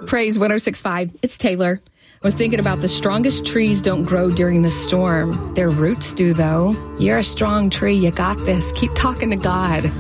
Praise 106.5. It's Taylor. I was thinking about the strongest trees don't grow during the storm. Their roots do, though. You're a strong tree. You got this. Keep talking to God.